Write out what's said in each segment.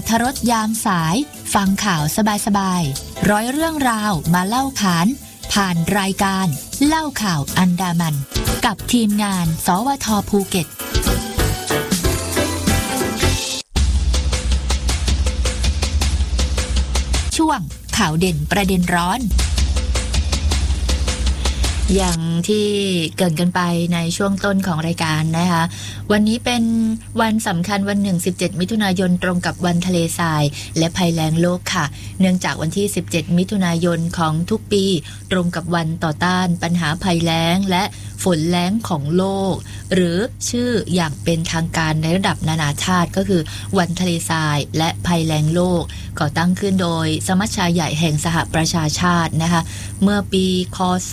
ทรสยามสายฟังข่าวสบายๆร้อยเรื่องราวมาเล่าขานผ่านรายการเล่าข่าวอันดามันกับทีมงานสวท.ภูเก็ตช่วงข่าวเด่นประเด็นร้อนอย่างที่เกริ่นกันไปในช่วงต้นของรายการนะคะวันนี้เป็นวันสำคัญวันหนึ่ง17มิถุนายนตรงกับวันทะเลทรายและภัยแล้งโลกค่ะเนื่องจากวันที่17มิถุนายนของทุกปีตรงกับวันต่อต้านปัญหาภัยแล้งและฝนแล้งของโลกหรือชื่ออย่างเป็นทางการในระดับนานาชาติก็คือวันทะเลทรายและภัยแล้งโลกก่อตั้งขึ้นโดยสมัชชาใหญ่แห่งสหประชาชาตินะคะเมื่อปีคศ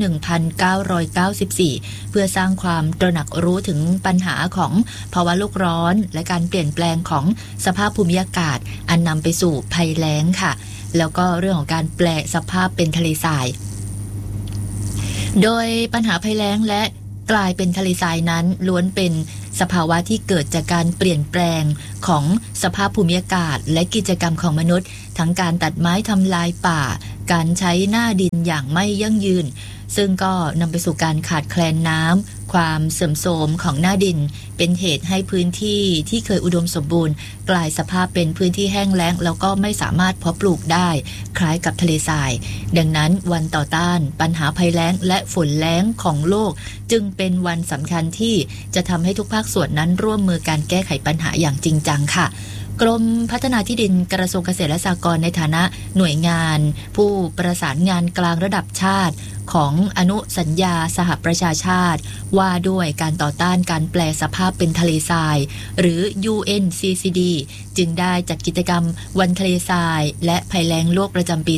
1994เพื่อสร้างความตระหนักรู้ถึงปัญหาของภาวะโลกร้อนและการเปลี่ยนแปลงของสภาพภูมิอากาศอันนำไปสู่ภัยแล้งค่ะแล้วก็เรื่องของการแปลสภาพเป็นทะเลทรายโดยปัญหาภัยแล้งและกลายเป็นทะเลทรายนั้นล้วนเป็นสภาวะที่เกิดจากการเปลี่ยนแปลงของสภาพภูมิอากาศและกิจกรรมของมนุษย์ทั้งการตัดไม้ทำลายป่าการใช้หน้าดินอย่างไม่ยั่งยืนซึ่งก็นำไปสู่การขาดแคลนน้ำความเสื่อมโทรมของหน้าดินเป็นเหตุให้พื้นที่ที่เคยอุดมสมบูรณ์กลายสภาพเป็นพื้นที่แห้งแล้งแล้วก็ไม่สามารถเพาะปลูกได้คล้ายกับทะเลทรายดังนั้นวันต่อต้านปัญหาภัยแล้งและฝนแล้งของโลกจึงเป็นวันสำคัญที่จะทำให้ทุกภาคส่วนนั้นร่วมมือการแก้ไขปัญหาอย่างจริงจังค่ะกรมพัฒนาที่ดินกระทรวงเกษตรและสหกรณ์ในฐานะหน่วยงานผู้ประสานงานกลางระดับชาติของอนุสัญญาสหประชาชาติว่าด้วยการต่อต้านการแปลสภาพเป็นทะเลทรายหรือ UNCCD จึงได้จัดกิจกรรมวันทะเลทรายและภัยแล้งโลกประจำปี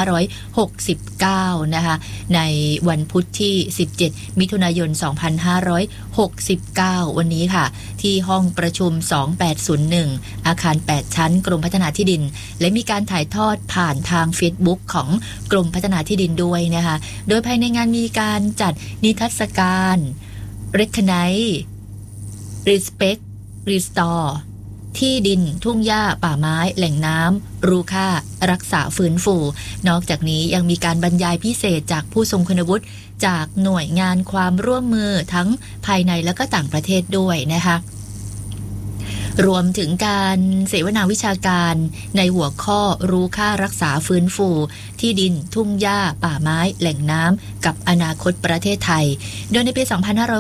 2569 นะคะในวันพุธที่17มิถุนายน 2569 วันนี้ค่ะที่ห้องประชุม2801อาคาร8ชั้นกรมพัฒนาที่ดินและมีการถ่ายทอดผ่านทาง Facebook ของกรมพัฒนาที่ดินด้วยนะคะโดยภายในงานมีการจัดนิทรรศการ Recognize Respect Restore ที่ดินทุ่งหญ้าป่าไม้แหล่งน้ำรู้ค่ารักษาฟื้นฟูนอกจากนี้ยังมีการบรรยายพิเศษจากผู้ทรงคุณวุฒิจากหน่วยงานความร่วมมือทั้งภายในและก็ต่างประเทศด้วยนะคะรวมถึงการเสวนาวิชาการในหัวข้อรู้ค่ารักษาฟื้นฟูที่ดินทุ่งหญ้าป่าไม้แหล่งน้ำกับอนาคตประเทศไทยโดยในปี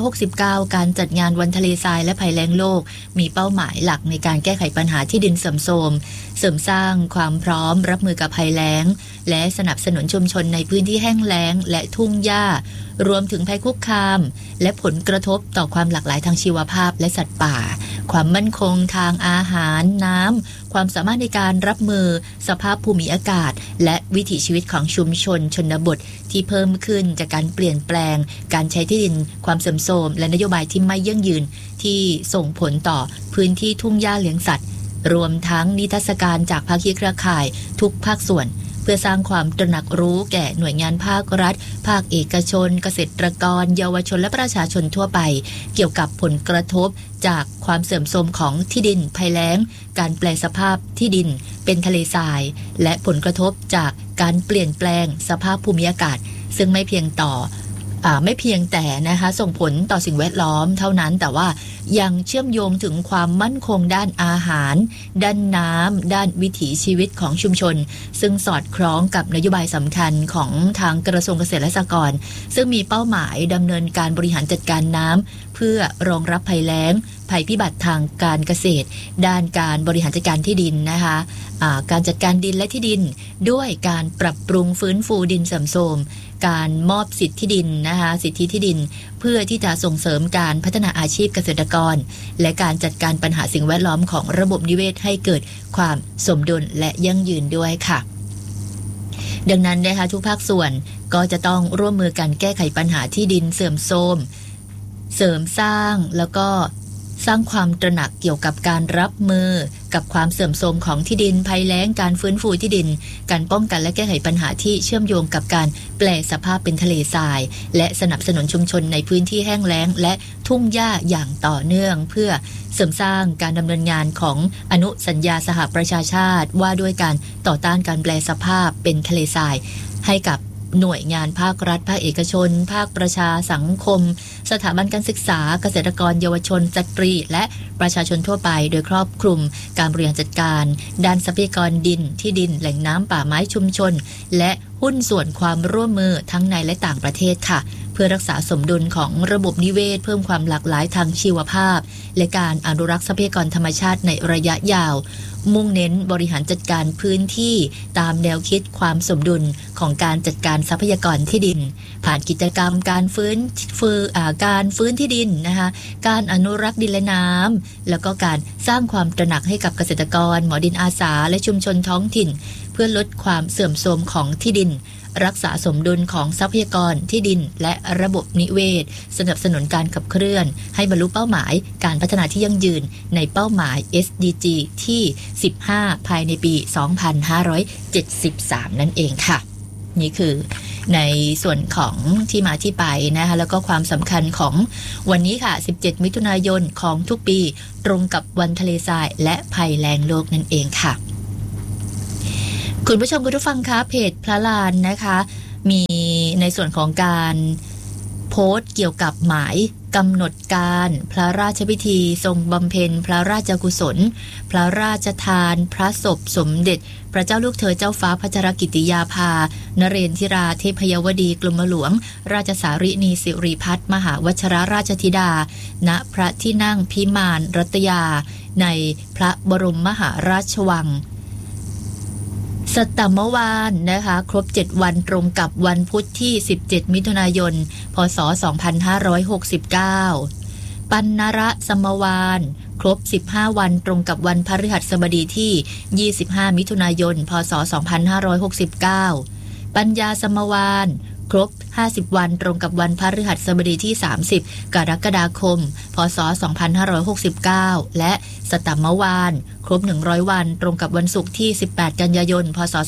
2569 การจัดงานวันทะเลทรายและภัยแล้งโลกมีเป้าหมายหลักในการแก้ไขปัญหาที่ดินเสื่อมโทรมเสริมสร้างความพร้อมรับมือกับภัยแล้งและสนับสนุนชุมชนในพื้นที่แห้งแล้งและทุ่งหญ้ารวมถึงภัยคุกคามและผลกระทบต่อความหลากหลายทางชีวภาพและสัตว์ป่าความมั่นคงทางอาหารน้ำความสามารถในการรับมือสภาพภูมิอากาศและวิถีชีวิตของชุมชนชนบทที่เพิ่มขึ้นจากการเปลี่ยนแปลงการใช้ที่ดินความเสื่อมโทรมและนโยบายที่ไม่ยั่งยืนที่ส่งผลต่อพื้นที่ทุ่งหญ้าเลี้ยงสัตว์รวมทั้งนิทรรศการจากภาคีเครือข่ายทุกภาคส่วนเพื่อสร้างความตระหนักรู้แก่หน่วยงานภาครัฐภาคเอกชนเกษตรกรเยาวชนและประชาชนทั่วไปเกี่ยวกับผลกระทบจากความเสื่อมโทรมของที่ดินภัยแล้งการแปลสภาพที่ดินเป็นทะเลทรายและผลกระทบจากการเปลี่ยนแปลงสภาพภูมิอากาศซึ่งไม่เพียงแต่นะคะส่งผลต่อสิ่งแวดล้อมเท่านั้นแต่ว่ายังเชื่อมโยงถึงความมั่นคงด้านอาหารด้านน้ำด้านวิถีชีวิตของชุมชนซึ่งสอดคล้องกับนโยบายสำคัญของทางกระทรวงเกษตรและสหกรณ์ซึ่งมีเป้าหมายดำเนินการบริหารจัดการน้ำเพื่อรองรับภัยแล้งภัยพิบัติทางการเกษตรด้านการบริหารจัดการที่ดินนะคะการจัดการดินและที่ดินด้วยการปรับปรุงฟื้นฟูดินเสื่อมโทรมการมอบสิทธิที่ดินนะคะสิทธิที่ดินเพื่อที่จะส่งเสริมการพัฒนาอาชีพเกษตรกรและการจัดการปัญหาสิ่งแวดล้อมของระบบนิเวศให้เกิดความสมดุลและยั่งยืนด้วยค่ะดังนั้นนะคะทุกภาคส่วนก็จะต้องร่วมมือกันแก้ไขปัญหาที่ดินเสื่อมโทรมเสริมสร้างแล้วก็สร้างความตระหนักเกี่ยวกับการรับมือกับความเสื่อมโทรมของที่ดินภัยแล้งการฟื้นฟูที่ดินการป้องกันและแก้ไขปัญหาที่เชื่อมโยงกับการแปลสภาพเป็นทะเลทรายและสนับสนุนชุมชนในพื้นที่แห้งแล้งและทุ่งหญ้าอย่างต่อเนื่องเพื่อเสริมสร้างการดำเนินงานของอนุสัญญาสหประชาชาติว่าด้วยการต่อต้านการแปลสภาพเป็นทะเลทรายให้กับหน่วยงานภาครัฐภาคเอกชนภาคประชาสังคมสถาบันการศึกษาเกษตรกรเยาวชนสตรีและประชาชนทั่วไปโดยครอบคลุมการบริหารจัดการด้านทรัพยากรดินที่ดินแหล่งน้ำป่าไม้ชุมชนและหุ้นส่วนความร่วมมือทั้งในและต่างประเทศค่ะเพื่อรักษาสมดุลของระบบนิเวศเพิ่มความหลากหลายทางชีวภาพและการอนุรักษ์ทรัพยากรธรรมชาติในระยะยาวมุ่งเน้นบริหารจัดการพื้นที่ตามแนวคิดความสมดุลของการจัดการทรัพยากรที่ดินผ่านกิจกรรมการฟื้นที่ดินนะคะการอนุรักษ์ดินและน้ำแล้วก็การสร้างความตระหนักให้กับเกษตรกรหมอดินอาสาและชุมชนท้องถิ่นเพื่อลดความเสื่อมโทรมของที่ดินรักษาสมดุลของทรัพยากรที่ดินและระบบนิเวศสนับสนุนการขับเคลื่อนให้บรรลุเป้าหมายการพัฒนาที่ยั่งยืนในเป้าหมาย SDG ที่ 15 ภายในปี 2573 นั่นเองค่ะนี่คือในส่วนของที่มาที่ไปนะคะแล้วก็ความสำคัญของวันนี้ค่ะ 17 มิถุนายนของทุกปีตรงกับวันทะเลทรายและภัยแล้งโลกนั่นเองค่ะคุณผู้ชมคุณผู้ฟังคะเพจพระลานนะคะมีในส่วนของการโพสต์เกี่ยวกับหมายกำหนดการพระราชพิธีทรงบำเพ็ญพระราชกุศลพระราชทานพระศพสมเด็จพระเจ้าลูกเธอเจ้าฟ้าพัชรกิติยาภานเรนทิราเทพยวดีกรมหลวงราชสารินีสิริพัฒน์มหาวชรราชธิดาณพระที่นั่งพิมานรัตยาในพระบรมมหาราชวังสัตตมวานนะคะครบ7วันตรงกับวันพุธที่17มิถุนายนพศ2569ปัณณระสมวานครบ15วันตรงกับวันพฤหัสบดีที่25มิถุนายนพศ2569ปัญญาสมวานครบ50วันตรงกับวันพฤหัสบดีที่30กรกฎาคมพศ2569และสัตตมวานครบ100วันตรงกับวันศุกร์ที่18กันยายนพศ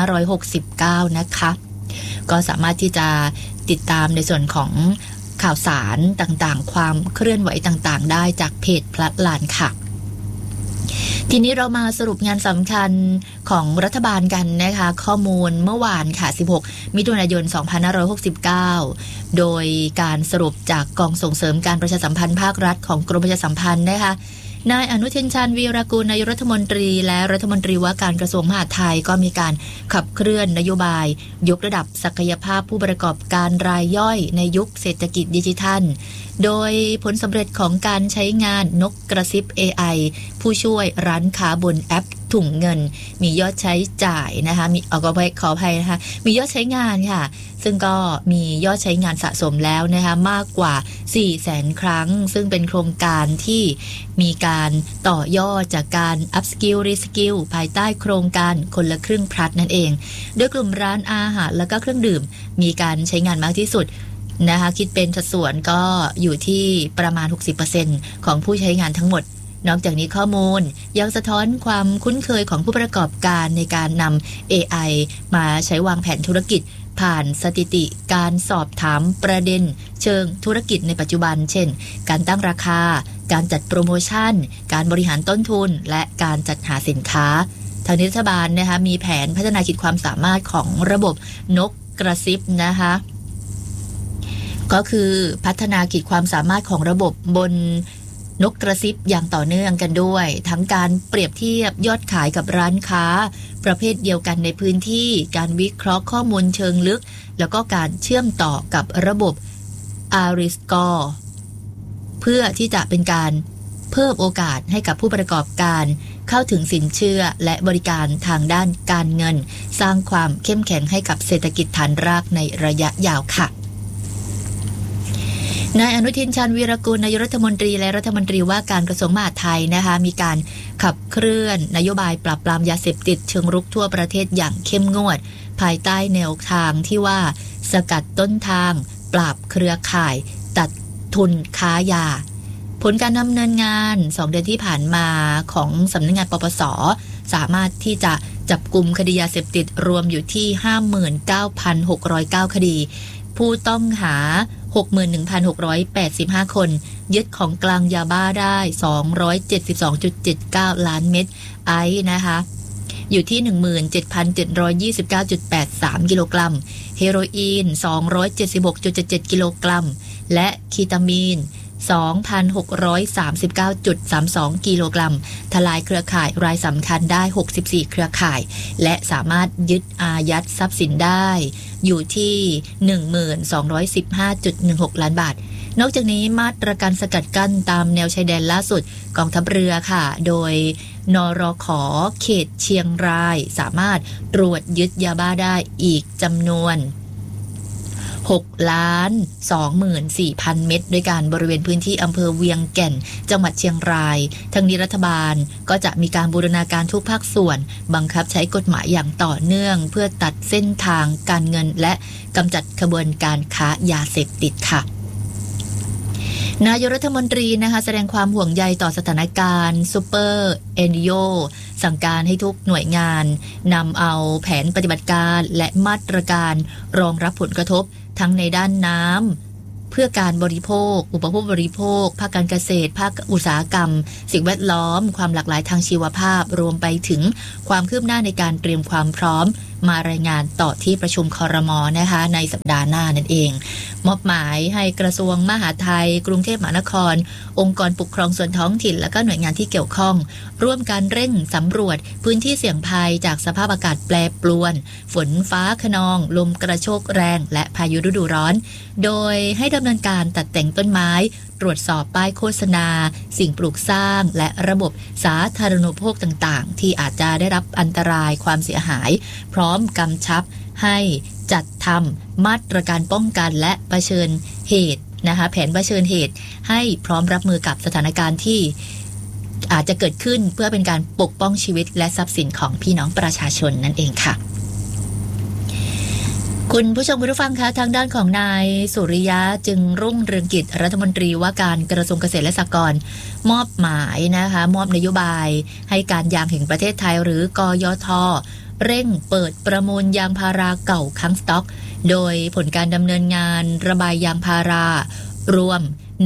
2569นะคะก็สามารถที่จะติดตามในส่วนของข่าวสารต่างๆความเคลื่อนไหวต่างๆได้จากเพจพระลานค่ะทีนี้เรามาสรุปงานสำคัญของรัฐบาลกันนะคะข้อมูลเมื่อวานค่ะ16มิถุนายน2569โดยการสรุปจากกองส่งเสริมการประชาสัมพันธ์ภาครัฐของกรมประชาสัมพันธ์นะคะนายอนุทินชาญวีรกูลนายกรัฐมนตรีและรัฐมนตรีว่าการกระทรวงมหาดไทยก็มีการขับเคลื่อนนโยบายยกระดับศักยภาพผู้ประกอบการรายย่อยในยุคเศรษฐกิจดิจิทัลโดยผลสำเร็จของการใช้งานนกกระซิบ AI ผู้ช่วยร้านค้าบนแอปถุงเงินมียอดใช้จ่ายนะคะขออภัยนะคะมียอดใช้งานค่ะซึ่งก็มียอดใช้งานสะสมแล้วนะคะมากกว่า 400,000 ครั้งซึ่งเป็นโครงการที่มีการต่อยอดจากการ Upskill Reskill ภายใต้โครงการคนละครึ่งพลัดนั่นเองโดยกลุ่มร้านอาหารและก็เครื่องดื่มมีการใช้งานมากที่สุดนะคะคิดเป็นสัดส่วนก็อยู่ที่ประมาณ 60% ของผู้ใช้งานทั้งหมดนอกจากนี้ข้อมูลยังสะท้อนความคุ้นเคยของผู้ประกอบการในการนำ AI มาใช้วางแผนธุรกิจผ่านสถิติการสอบถามประเด็นเชิงธุรกิจในปัจจุบันเช่นการตั้งราคาการจัดโปรโมชั่นการบริหารต้นทุนและการจัดหาสินค้าทางรัฐบาลนะคะมีแผนพัฒนาขีดความสามารถของระบบนกกระซิบนะคะก็คือพัฒนาขีดความสามารถของระบบบนนกกระซิบอย่างต่อเนื่องกันด้วยทั้งการเปรียบเทียบยอดขายกับร้านค้าประเภทเดียวกันในพื้นที่การวิเคราะห์ข้อมูลเชิงลึกแล้วก็การเชื่อมต่อกับระบบ Ariscore เพื่อที่จะเป็นการเพิ่มโอกาสให้กับผู้ประกอบการเข้าถึงสินเชื่อและบริการทางด้านการเงินสร้างความเข้มแข็งให้กับเศรษฐกิจฐานรากในระยะยาวค่ะนายอนุทินชาญวีรกูลนายกรัฐมนตรีและรัฐมนตรีว่าการกระทรวงมหาดไทยนะคะมีการขับเคลื่อนนโยบายปราบปรามยาเสพติดเชิงรุกทั่วประเทศอย่างเข้มงวดภายใต้แนวทางที่ว่าสกัดต้นทางปราบเครือข่ายตัดทุนค้ายาผลการดำเนินงาน2เดือนที่ผ่านมาของสำนักงานปปส.สามารถที่จะจับกุมคดียาเสพติดรวมอยู่ที่ 59,609 คดีผู้ต้องหา 61,685 คนยึดของกลางยาบ้าได้ 272.79 ล้านเม็ดไอซ์นะคะอยู่ที่ 17,729.83 กิโลกรัมเฮโรอีน 276.77 กิโลกรัมและคีตามีน 2,639.32 กิโลกรัมทลายเครือข่ายรายสำคัญได้64เครือข่ายและสามารถยึดอายัดทรัพย์สินได้อยู่ที่ 1215.16 ล้านบาทนอกจากนี้มาตรการสกัดกั้นตามแนวชายแดนล่าสุดกองทัพเรือค่ะโดยนรข.เขตเชียงรายสามารถตรวจยึดยาบ้าได้อีกจำนวน6,24,000 เม็ดด้วยกันบริเวณพื้นที่อำเภอเวียงแก่นจังหวัดเชียงรายทั้งนี้รัฐบาลก็จะมีการบูรณาการทุกภาคส่วนบังคับใช้กฎหมายอย่างต่อเนื่องเพื่อตัดเส้นทางการเงินและกำจัดขบวนการค้ายาเสพติดค่ะนายกรัฐมนตรีนะคะแสดงความห่วงใยต่อสถานการณ์ซูเปอร์เอลนิโญสั่งการให้ทุกหน่วยงานนำเอาแผนปฏิบัติการและมาตรการรองรับผลกระทบทั้งในด้านน้ำเพื่อการบริโภคอุปโภคบริโภคภาคการเกษตรภาคอุตสาหกรรมสิ่งแวดล้อมความหลากหลายทางชีวภาพรวมไปถึงความคืบหน้าในการเตรียมความพร้อมมารายงานต่อที่ประชุมครม.นะคะในสัปดาห์หน้านั่นเองมอบหมายให้กระทรวงมหาดไทยกรุงเทพมหานครองค์กรปกครองส่วนท้องถิ่นและก็หน่วยงานที่เกี่ยวข้องร่วมกันเร่งสำรวจพื้นที่เสี่ยงภัยจากสภาพอากาศแปรปรวนฝนฟ้าคะนองลมกระโชกแรงและพายุฤดูร้อนโดยให้ดำเนินการตัดแต่งต้นไม้ตรวจสอบป้ายโฆษณาสิ่งปลูกสร้างและระบบสาธารณูปโภคต่างๆที่อาจจะได้รับอันตรายความเสียหายพร้อมกำชับให้จัดทำมาตรการป้องกันและเผชิญเหตุนะคะแผนเผชิญเหตุให้พร้อมรับมือกับสถานการณ์ที่อาจจะเกิดขึ้นเพื่อเป็นการปกป้องชีวิตและทรัพย์สินของพี่น้องประชาชนนั่นเองค่ะคุณผู้ชมคุณผู้ฟังคะทางด้านของนายสุริยะจึงรุ่งเรืองกิจรัฐมนตรีว่าการกระทรวงเกษตรและสหกรณ์มอบหมายนะคะมอบนโยบายให้การยางแห่งประเทศไทยหรือกยท.เร่งเปิดประมูลยางพาราเก่าค้างสต็อกโดยผลการดำเนินงานระบายยางพารารวม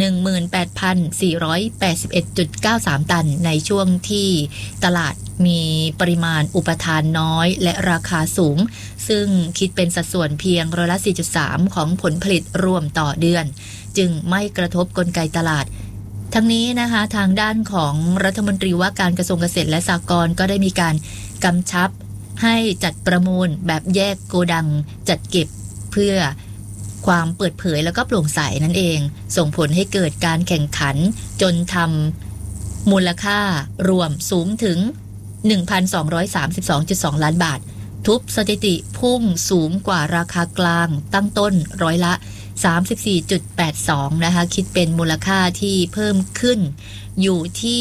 18,481.93 ตันในช่วงที่ตลาดมีปริมาณอุปทานน้อยและราคาสูงซึ่งคิดเป็นสัดส่วนเพียง4.3% ของผลผลิตรวมต่อเดือนจึงไม่กระทบกลไกตลาดทั้งนี้นะคะทางด้านของรัฐมนตรีว่าการกระทรวงเกษตรและสหกรณ์ก็ได้มีการกำชับให้จัดประมูลแบบแยกโกดังจัดเก็บเพื่อความเปิดเผยแล้วก็โปร่งใสนั่นเองส่งผลให้เกิดการแข่งขันจนทำมูลค่ารวมสูงถึง 1,232.2 ล้านบาททุบสถิติพุ่งสูงกว่าราคากลางตั้งต้นร้อยละ 34.82 นะคะคิดเป็นมูลค่าที่เพิ่มขึ้นอยู่ที่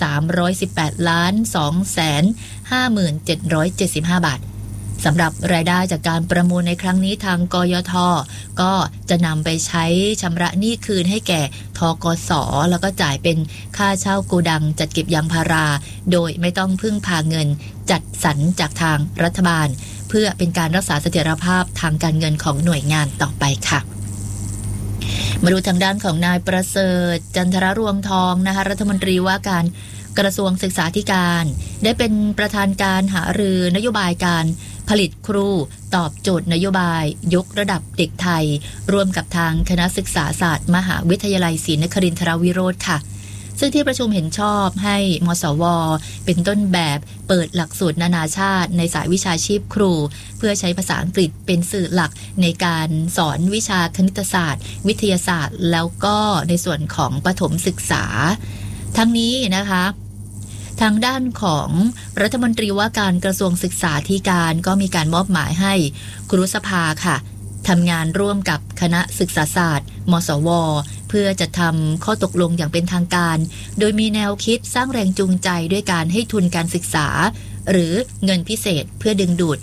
318,255,775 บาทสำหรับรายได้จากการประมูลในครั้งนี้ทางกยท.ก็จะนำไปใช้ชำระหนี้คืนให้แก่ธกส.แล้วก็จ่ายเป็นค่าเช่าโกดังจัดเก็บยางพาราโดยไม่ต้องพึ่งพาเงินจัดสรรจากทางรัฐบาลเพื่อเป็นการรักษาเสถียรภาพทางการเงินของหน่วยงานต่อไปค่ะมาดูทางด้านของนายประเสริฐจันทรรวงทองนะคะรัฐมนตรีว่าการกระทรวงศึกษาธิการได้เป็นประธานการหารือนโยบายการผลิตครูตอบโจทย์นโยบายยกระดับเด็กไทยร่วมกับทางคณะศึกษาศาสตร์มหาวิทยาลัยศรีนครินทรวิโรธค่ะซึ่งที่ประชุมเห็นชอบให้มสว.เป็นต้นแบบเปิดหลักสูตรนานาชาติในสายวิชาชีพครูเพื่อใช้ภาษาอังกฤษเป็นสื่อหลักในการสอนวิชาคณิตศาสตร์วิทยาศาสตร์แล้วก็ในส่วนของประถมศึกษาทั้งนี้นะคะทางด้านของรัฐมนตรีว่าการกระทรวงศึกษาธิการก็มีการมอบหมายให้ครุสภาค่ะทำงานร่วมกับคณะศึกษาศาสตร์มสว.เพื่อจะทำข้อตกลงอย่างเป็นทางการโดยมีแนวคิดสร้างแรงจูงใจด้วยการให้ทุนการศึกษาหรือเงินพิเศษเพื่อดึงดูด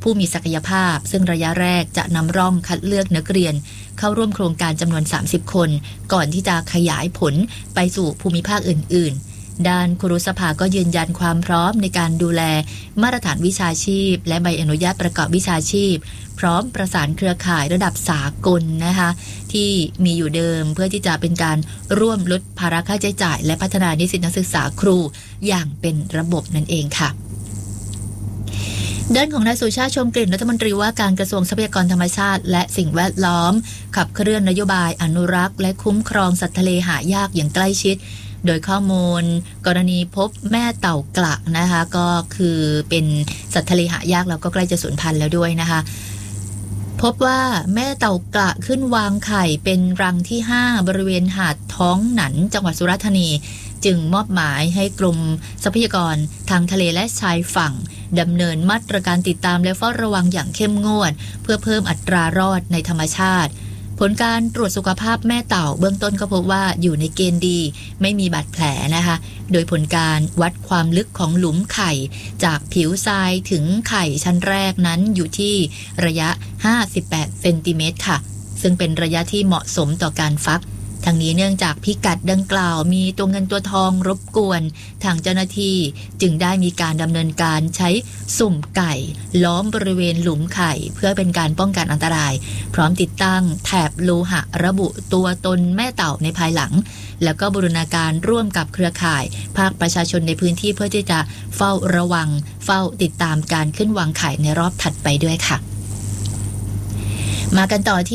ผู้มีศักยภาพซึ่งระยะแรกจะนำร่องคัดเลือกนักเรียนเข้าร่วมโครงการจำนวน30คนก่อนที่จะขยายผลไปสู่ภูมิภาคอื่นๆด้านครุสภาก็ยืนยันความพร้อมในการดูแลมาตรฐานวิชาชีพและใบอนุญาตประกอบวิชาชีพพร้อมประสานเครือข่ายระดับสากลนะคะที่มีอยู่เดิมเพื่อที่จะเป็นการร่วมลดภาระค่าใช้จ่ายและพัฒนานิสิตนักศึกษาครูอย่างเป็นระบบนั่นเองค่ะด้านของนายสุชาติชมกลิ่นรัฐมนตรีว่าการกระทรวงทรัพยากรธรรมชาติและสิ่งแวดล้อมขับเคลื่อนนโยบายอนุรักษ์และคุ้มครองสัตว์ทะเลหายากอย่างใกล้ชิดโดยข้อมูลกรณีพบแม่เต่ากระนะคะก็คือเป็นสัตว์ทะเลหายากแล้วก็ใกล้จะสูญพันธุ์แล้วด้วยนะคะพบว่าแม่เต่ากระขึ้นวางไข่เป็นรังที่5บริเวณหาดท้องหนันจังหวัดสุราษฎร์ธานีจึงมอบหมายให้กรมทรัพยากรทางทะเลและชายฝั่งดำเนินมาตรการติดตามและเฝ้าระวังอย่างเข้มงวดเพื่อเพิ่มอัตรารอดในธรรมชาติผลการตรวจสุขภาพแม่เต่าเบื้องต้นก็พบว่าอยู่ในเกณฑ์ดีไม่มีบาดแผลนะคะโดยผลการวัดความลึกของหลุมไข่จากผิวทรายถึงไข่ชั้นแรกนั้นอยู่ที่ระยะ58เซนติเมตรค่ะซึ่งเป็นระยะที่เหมาะสมต่อการฟักทางนี้เนื่องจากพิกัดดังกล่าวมีตัวเงินตัวทองรบกวนทางเจ้าหน้าที่จึงได้มีการดำเนินการใช้สุ่มไก่ล้อมบริเวณหลุมไข่เพื่อเป็นการป้องกันอันตรายพร้อมติดตั้งแถบโลหะระบุตัวตนแม่เต่าในภายหลังแล้วก็บูรณาการร่วมกับเครือข่ายภาคประชาชนในพื้นที่เพื่อที่จะเฝ้าระวังเฝ้าติดตามการขึ้นวางไข่ในรอบถัดไปด้วยค่ะมากันต่อที่